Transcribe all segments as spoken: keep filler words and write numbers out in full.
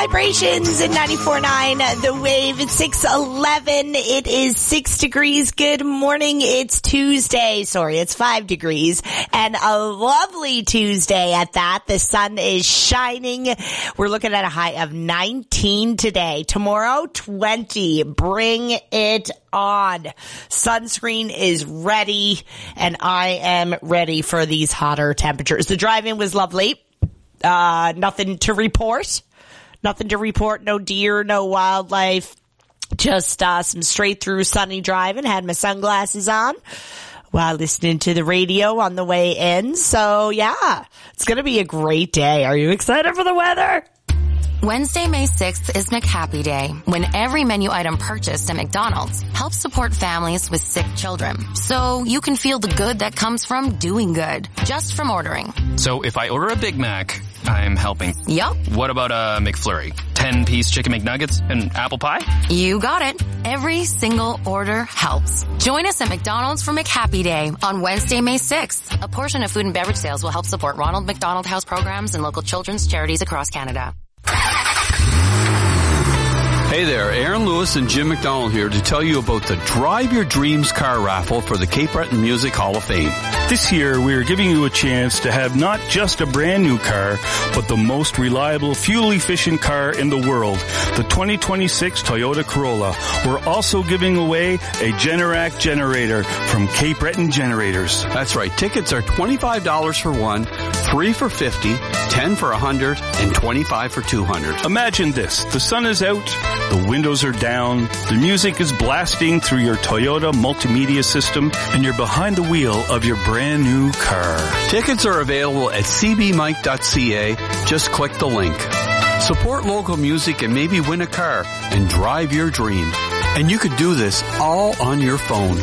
Vibrations in ninety-four point nine, The Wave. It's six eleven. It is six degrees. Good morning. It's Tuesday. Sorry, it's five degrees. And a lovely Tuesday at that. The sun is shining. We're looking at a high of nineteen today. Tomorrow, twenty. Bring it on. Sunscreen is ready, and I am ready for these hotter temperatures. The drive-in was lovely. Uh, nothing to report. Nothing to report. No deer, no wildlife. Just uh, some straight through sunny driving. Had my sunglasses on while listening to the radio on the way in. So yeah, it's going to be a great day. Are you excited for the weather? Wednesday, May sixth is McHappy Day, when every menu item purchased at McDonald's helps support families with sick children. So you can feel the good that comes from doing good, just from ordering. So if I order a Big Mac, I'm helping. Yup. What about a McFlurry? ten-piece chicken McNuggets and apple pie? You got it. Every single order helps. Join us at McDonald's for McHappy Day on Wednesday, May sixth. A portion of food and beverage sales will help support Ronald McDonald House programs and local children's charities across Canada. Hey there, Aaron Lewis and Jim McDonald here to tell you about the Drive Your Dreams car raffle for the Cape Breton Music Hall of Fame. This year, we are giving you a chance to have not just a brand new car, but the most reliable, fuel-efficient car in the world, the twenty twenty-six Toyota Corolla. We're also giving away a Generac generator from Cape Breton Generators. That's right. Tickets are twenty-five dollars for one, three for fifty, ten for one hundred, and twenty-five for two hundred. Imagine this. The sun is out, the windows are down, the music is blasting through your Toyota multimedia system, and you're behind the wheel of your brand new car. Tickets are available at c b mike dot c a. Just click the link. Support local music and maybe win a car and drive your dream. And you could do this all on your phone.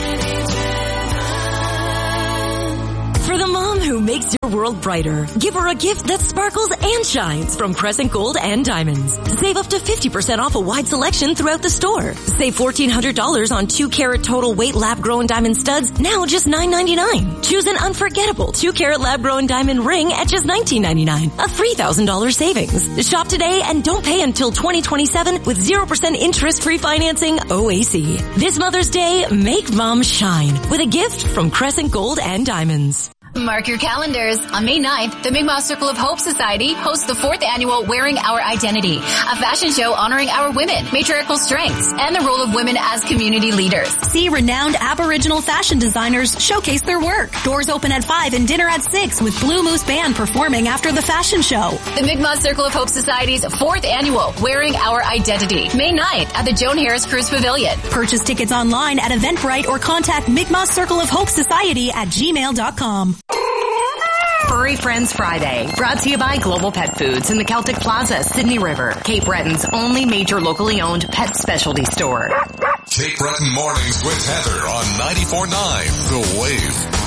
For the mom who makes your world brighter, give her a gift that sparkles and shines from Crescent Gold and Diamonds. Save up to fifty percent off a wide selection throughout the store. Save fourteen hundred dollars on two carat total weight lab-grown diamond studs, now just nine ninety-nine. Choose an unforgettable two carat lab-grown diamond ring at just nineteen ninety-nine, a three thousand dollars savings. Shop today and don't pay until twenty twenty-seven with zero percent interest-free financing O A C. This Mother's Day, make mom shine with a gift from Crescent Gold and Diamonds. Mark your calendars. On May ninth, the Mi'kmaq Circle of Hope Society hosts the fourth annual Wearing Our Identity, a fashion show honoring our women, matriarchal strengths, and the role of women as community leaders. See renowned Aboriginal fashion designers showcase their work. Doors open at five and dinner at six with Blue Moose Band performing after the fashion show. The Mi'kmaq Circle of Hope Society's fourth annual Wearing Our Identity, May ninth at the Joan Harris Cruise Pavilion. Purchase tickets online at Eventbrite or contact Mi'kmaq Circle of Hope Society at gmail dot com. Furry Friends Friday, brought to you by Global Pet Foods in the Celtic Plaza, Sydney River, Cape Breton's only major locally owned pet specialty store. Cape Breton Mornings with Heather on ninety-four point nine The Wave.